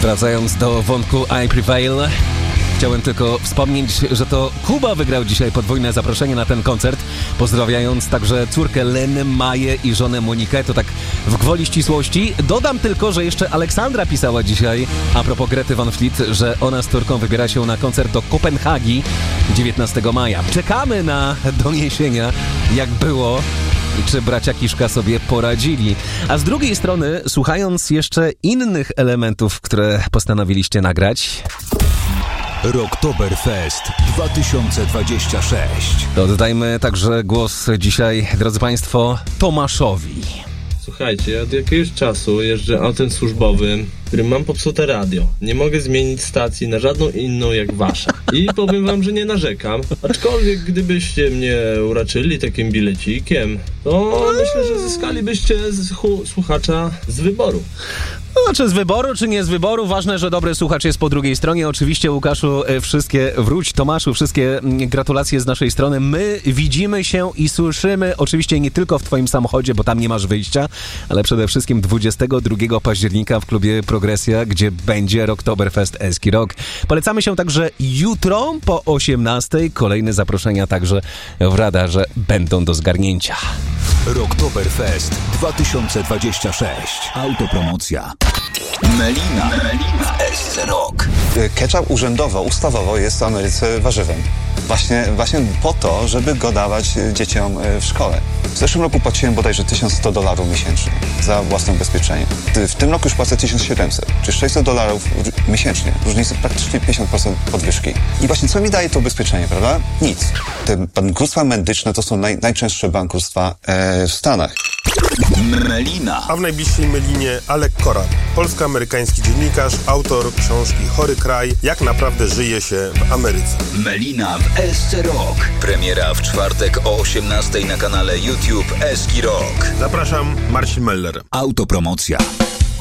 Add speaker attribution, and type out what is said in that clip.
Speaker 1: Wracając do wątku I Prevail, chciałem tylko wspomnieć, że to Kuba wygrał dzisiaj podwójne zaproszenie na ten koncert, pozdrawiając także córkę Lenę, Maję i żonę Monikę, to tak w gwoli ścisłości. Dodam tylko, że jeszcze Aleksandra pisała dzisiaj, a propos Grety Van Fleet, że ona z córką wybiera się na koncert do Kopenhagi 19 maja. Czekamy na doniesienia, jak było i czy bracia Kiszka sobie poradzili. A z drugiej strony, słuchając jeszcze innych elementów, które postanowiliście nagrać...
Speaker 2: Rocktoberfest 2026.
Speaker 1: To oddajmy także głos dzisiaj, drodzy Państwo, Tomaszowi.
Speaker 3: Słuchajcie, ja od jakiegoś czasu jeżdżę autem służbowym, w którym mam popsute radio. Nie mogę zmienić stacji na żadną inną jak wasza. I powiem wam, że nie narzekam. Aczkolwiek gdybyście mnie uraczyli takim bilecikiem, to myślę, że zyskalibyście słuchacza z wyboru.
Speaker 1: No, czy z wyboru, czy nie z wyboru, ważne, że dobry słuchacz jest po drugiej stronie. Oczywiście, Łukaszu, Tomaszu, wszystkie gratulacje z naszej strony. My widzimy się i słyszymy, oczywiście nie tylko w twoim samochodzie, bo tam nie masz wyjścia, ale przede wszystkim 22 października w klubie Progresja, gdzie będzie Rocktoberfest Eski Rock. Polecamy się także jutro po 18:00. Kolejne zaproszenia także w radarze będą do zgarnięcia.
Speaker 2: Rocktoberfest 2026. Autopromocja. Melina w SC Rock.
Speaker 4: Ketchup urzędowo, ustawowo jest w Ameryce warzywem. Właśnie po to, żeby go dawać dzieciom w szkole. W zeszłym roku płaciłem bodajże $1100 miesięcznie za własne ubezpieczenie. W tym roku już płacę $1700, czyli $600 miesięcznie. Różnica praktycznie 50% podwyżki. I właśnie co mi daje to ubezpieczenie, prawda? Nic. Te bankructwa medyczne to są najczęstsze bankructwa w Stanach.
Speaker 2: Melina.
Speaker 5: A w najbliższej Melinie Alek Koran, polsko-amerykański dziennikarz, autor książki Chory kraj, jak naprawdę żyje się w Ameryce.
Speaker 2: Melina w SC Rock. Premiera w czwartek o 18:00 na kanale YouTube Eski Rock.
Speaker 5: Zapraszam, Marcin Meller.
Speaker 2: Autopromocja.